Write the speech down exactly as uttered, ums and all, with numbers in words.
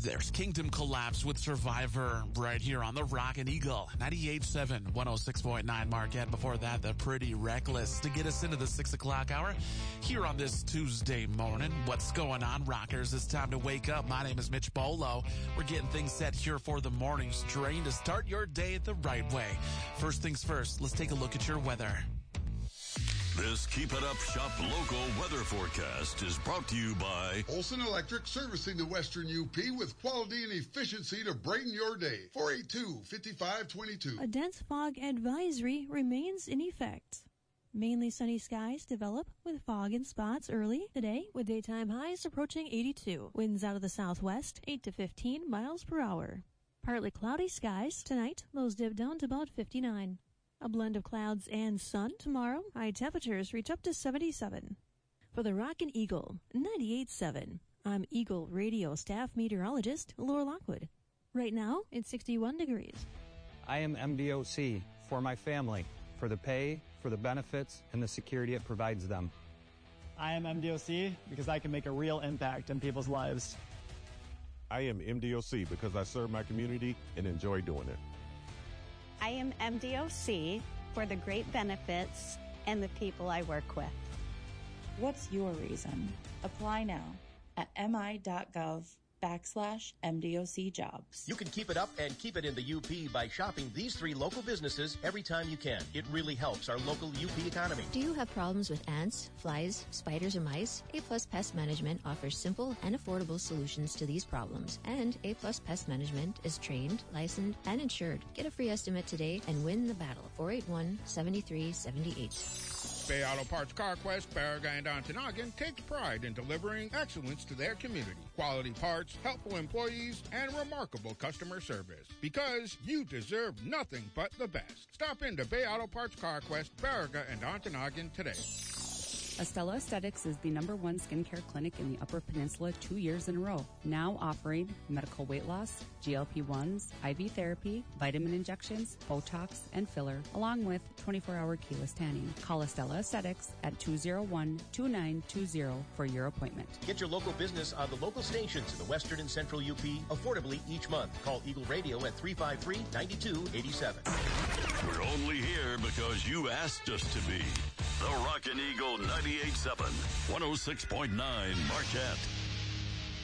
There's Kingdom Collapse with Survivor right here on the Rockin' Eagle. ninety-eight point seven, one oh six point nine Marquette. Before that, the Pretty Reckless to get us into the six o'clock hour here on this Tuesday morning. What's going on, rockers? It's time to wake up. My name is Mitch Bolo. We're getting things set here for the morning strain to start your day the right way. First things first, let's take a look at your weather. This Keep It Up Shop local weather forecast is brought to you by Olson Electric, servicing the Western U P with quality and efficiency to brighten your day. four eight two, five five two two. A dense fog advisory remains in effect. Mainly sunny skies develop with fog in spots early today, with daytime highs approaching eighty-two. Winds out of the southwest, eight to fifteen miles per hour. Partly cloudy skies tonight, lows dip down to about fifty-nine. A blend of clouds and sun tomorrow. High temperatures reach up to seventy-seven. For the Rockin' Eagle, ninety-eight point seven, I'm Eagle Radio staff meteorologist Laura Lockwood. Right now, it's sixty-one degrees. I am M D O C for my family, for the pay, for the benefits, and the security it provides them. I am M D O C because I can make a real impact in people's lives. I am M D O C because I serve my community and enjoy doing it. I am M D O C for the great benefits and the people I work with. What's your reason? Apply now at mi.gov backslash MDOC jobs. You can keep it up and keep it in the U P by shopping these three local businesses every time you can. It really helps our local U P economy. Do you have problems with ants, flies, spiders, or mice? A Plus Pest Management offers simple and affordable solutions to these problems. And A Plus Pest Management is trained, licensed, and insured. Get a free estimate today and win the battle. four eight one, seven three seven eight. Bay Auto Parts CarQuest, Baraga, and Ontonagon takes pride in delivering excellence to their community. Quality parts, helpful employees, and remarkable customer service. Because you deserve nothing but the best. Stop into Bay Auto Parts CarQuest, Baraga, and Ontonagon today. Estella Aesthetics is the number one skincare clinic in the Upper Peninsula two years in a row. Now offering medical weight loss, G L P ones, I V therapy, vitamin injections, Botox, and filler, along with twenty-four hour keyless tanning. Call Estella Aesthetics at two oh one, two nine two oh for your appointment. Get your local business on the local stations in the Western and Central U P affordably each month. Call Eagle Radio at three five three, nine two eight seven. We're only here because you asked us to be. The Rockin' Eagle ninety-eight point seven, one oh six point nine Marquette.